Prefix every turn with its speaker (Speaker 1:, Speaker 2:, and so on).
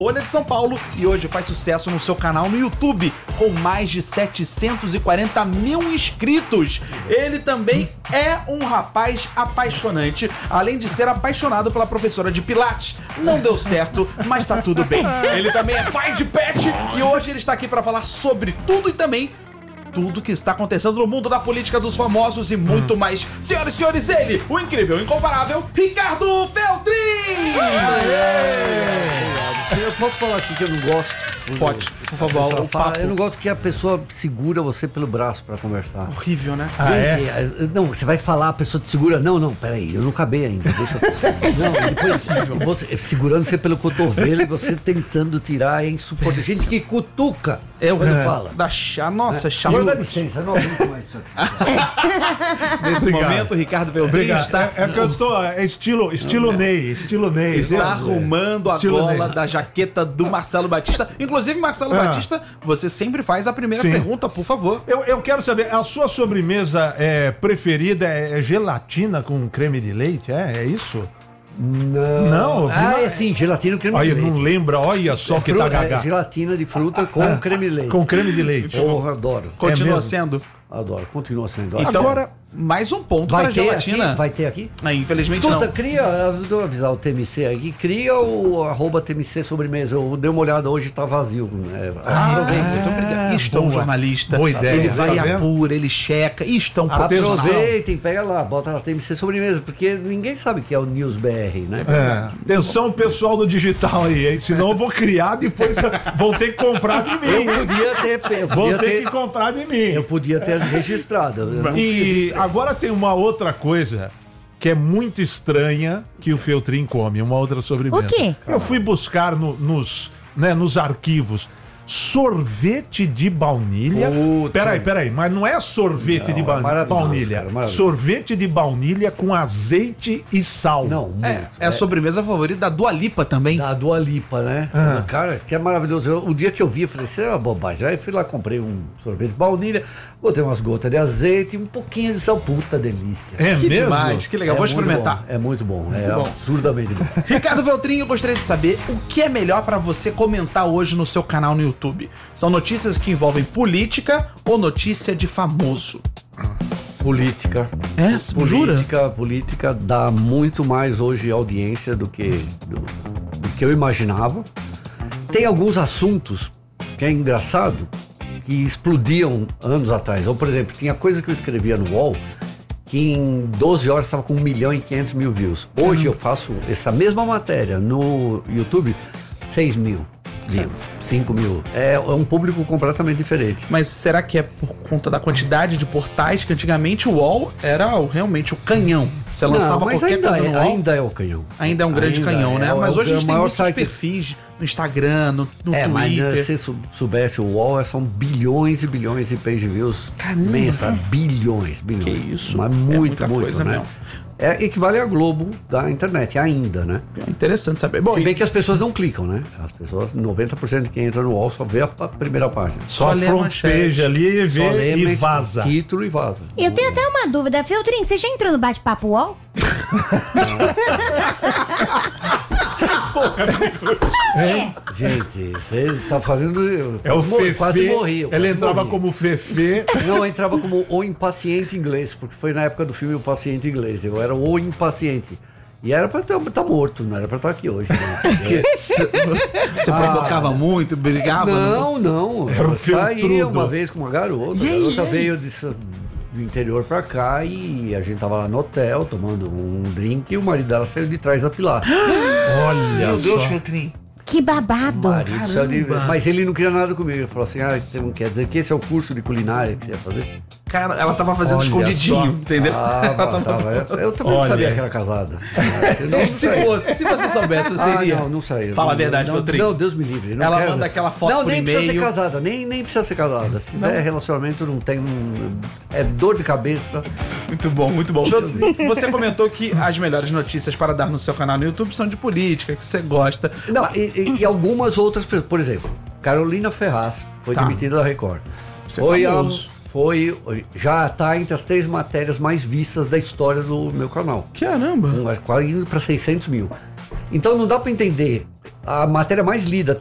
Speaker 1: Folha de São Paulo e hoje faz sucesso no seu canal no YouTube com mais de 740 mil inscritos. Ele também é um rapaz apaixonante, além de ser apaixonado pela professora de Pilates. Não deu certo, mas tá tudo bem. Ele também é pai de pet e hoje ele está aqui para falar sobre tudo e também tudo que está acontecendo no mundo da política dos famosos e muito mais. Senhoras e senhores, ele, o incrível, incomparável, Ricardo Feltrin!
Speaker 2: Eu posso falar aqui que eu não gosto?
Speaker 1: Pode, por favor.
Speaker 2: Eu não gosto que a pessoa segura você pelo braço pra conversar.
Speaker 1: Horrível, né?
Speaker 2: Gente, não, você vai falar, a pessoa te segura. Não, peraí, eu não acabei ainda. Deixa eu... Não, depois você, segurando você pelo cotovelo e você tentando tirar, é insuportável. Gente que cutuca quando fala.
Speaker 1: Nossa, chato.
Speaker 2: Agora dá licença, eu não aguento mais isso aqui.
Speaker 1: Nesse momento, Ricardo Feltrin está...
Speaker 3: que eu estou... estilo Ney.
Speaker 1: Está arrumando a gola da jaqueta do Marcelo Batista. Inclusive, Marcelo Batista, você sempre faz a primeira pergunta, por favor.
Speaker 3: Eu quero saber, a sua sobremesa preferida é gelatina com creme de leite? É isso? Não.
Speaker 2: É assim, gelatina com creme de leite.
Speaker 3: Olha, não lembra, olha só que tá gaga.
Speaker 2: Gelatina de fruta com creme de leite.
Speaker 3: Com creme de leite.
Speaker 2: Porra, adoro.
Speaker 1: Continua sendo?
Speaker 2: Adoro, continua sendo.
Speaker 1: Então, agora, mais um ponto para a gelatina.
Speaker 2: Aqui? Vai ter aqui?
Speaker 1: Infelizmente
Speaker 2: Escuta,
Speaker 1: não.
Speaker 2: Vou avisar o TMC aqui, cria o @TMC sobremesa. Eu dei uma olhada hoje, tá vazio.
Speaker 1: Muito obrigado. Isto é um jornalista.
Speaker 3: Boa ideia.
Speaker 1: Ele vai apura, ele checa. Isto é um profissional.
Speaker 2: Aproveitem, pega lá, bota na TMC sobremesa, porque ninguém sabe que é o News BR, né?
Speaker 3: Atenção, pessoal do digital aí, hein? Senão eu vou criar, depois vão ter que comprar de mim.
Speaker 2: Vão
Speaker 3: ter que comprar de mim.
Speaker 2: Eu podia ter registrado.
Speaker 3: E agora tem uma outra coisa que é muito estranha que o Feltrin come, uma outra sobremesa.
Speaker 4: O quê?
Speaker 3: Eu fui buscar nos arquivos sorvete de baunilha. Peraí, mas não é sorvete de baunilha.
Speaker 2: Cara,
Speaker 3: sorvete de baunilha com azeite e sal.
Speaker 2: Não,
Speaker 1: é a sobremesa favorita da Dua Lipa também.
Speaker 2: Da Dua Lipa, né? Cara, que é maravilhoso. O dia que eu vi, eu falei, isso é uma bobagem. Aí fui lá, comprei um sorvete de baunilha, botei umas gotas de azeite e um pouquinho de sal. Puta delícia.
Speaker 3: É
Speaker 1: que
Speaker 3: mesmo?
Speaker 1: Demais, que legal. Vou experimentar.
Speaker 2: É muito bom.
Speaker 1: Bom.
Speaker 2: Absurdamente bom.
Speaker 1: Ricardo Feltrin, eu gostaria de saber o que é melhor para você comentar hoje no seu canal no YouTube. São notícias que envolvem política ou notícia de famoso?
Speaker 2: Política.
Speaker 1: Jura?
Speaker 2: Política dá muito mais hoje audiência do que eu imaginava. Tem alguns assuntos que é engraçado, que explodiam anos atrás. Ou, por exemplo, tinha coisa que eu escrevia no UOL que em 12 horas estava com 1.500.000 views. Hoje eu faço essa mesma matéria no YouTube, 6 mil. 5 mil. É um público completamente diferente.
Speaker 1: Mas será que é por conta da quantidade de portais que antigamente o UOL era realmente o canhão? Você lançava qualquer coisa no UOL?
Speaker 2: Ainda é o canhão.
Speaker 1: Ainda é um grande canhão, né? Mas hoje a gente tem muitos perfis no Instagram, no Twitter.
Speaker 2: Mas se soubesse o UOL, são bilhões e bilhões de page views. Caramba! Bilhões.
Speaker 1: Que isso?
Speaker 2: Mas muito
Speaker 1: coisa,
Speaker 2: né?
Speaker 1: Mesmo.
Speaker 2: Equivale a Globo da internet, ainda, né?
Speaker 1: É interessante saber. Bom,
Speaker 2: se bem que as pessoas não clicam, né? As pessoas, 90% de quem entra no UOL só vê a primeira página.
Speaker 3: Só a front page ali, vê e vaza.
Speaker 2: Título e vaza.
Speaker 4: Eu tenho até uma dúvida. Feltrin, você já entrou no bate-papo UOL?
Speaker 2: Gente, você tá fazendo...
Speaker 3: o Fefe.
Speaker 2: Quase morri.
Speaker 3: Ele entrava como Fefe.
Speaker 2: Não, eu entrava como o impaciente inglês, porque foi na época do filme O Paciente Inglês. Eu era o impaciente. E era pra estar morto, não era pra estar aqui hoje. Né?
Speaker 1: Você provocava muito, brigava?
Speaker 2: Não.
Speaker 3: Era um
Speaker 2: Eu saí
Speaker 3: filtrudo.
Speaker 2: uma vez com uma garota. A garota veio do interior pra cá e a gente tava lá no hotel tomando um drink e o marido dela saiu de trás da pilastra.
Speaker 3: Olha
Speaker 1: Meu Deus,
Speaker 3: só.
Speaker 1: Feltrin.
Speaker 4: Que babado.
Speaker 2: Mas ele não queria nada comigo. Ele falou assim, então quer dizer que esse é o curso de culinária que você ia fazer?
Speaker 1: Cara, ela tava fazendo
Speaker 3: Olha
Speaker 1: escondidinho,
Speaker 3: só.
Speaker 1: entendeu?
Speaker 2: Tava. Eu também não sabia que era casada.
Speaker 1: Se você soubesse, você iria.
Speaker 2: Não saía.
Speaker 1: Fala a verdade, Feltrin.
Speaker 2: Não, Deus me livre.
Speaker 1: Ela manda aquela foto por
Speaker 2: nem
Speaker 1: e-mail.
Speaker 2: precisa ser casada, nem precisa ser casada. Se tiver relacionamento, não tem. É dor de cabeça.
Speaker 1: Muito bom, muito bom. Você comentou que as melhores notícias para dar no seu canal no YouTube são de política, que você gosta.
Speaker 2: Não, e algumas outras pessoas. Por exemplo, Carolina Ferraz foi demitida da Record.
Speaker 1: Você é famoso.
Speaker 2: Já está entre as 3 matérias mais vistas da história do meu canal.
Speaker 1: Caramba!
Speaker 2: Quase indo para 600 mil. Então não dá para entender a matéria mais lida